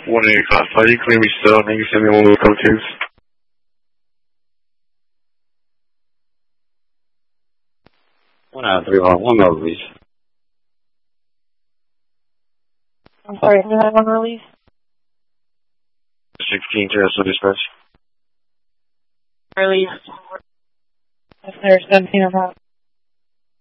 1-8 classified, you clean me still, and you send me one of those code 2s. One out of 3, one more release. I'm sorry, you have one release? 16 Terrestrial Dispatch. Release. That's there, 17 or 5.